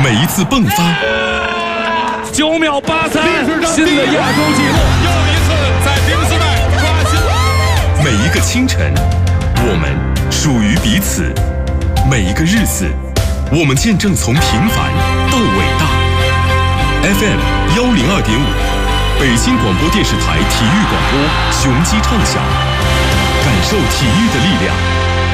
每一次迸发 9秒83，新的亚洲纪录， 又一次在冰丝带刷新了。 每一个清晨，我们属于彼此；每一个日子，我们见证从平凡到伟大。FM 102.5，北京广播电视台体育广播，雄鸡唱响，感受体育的力量。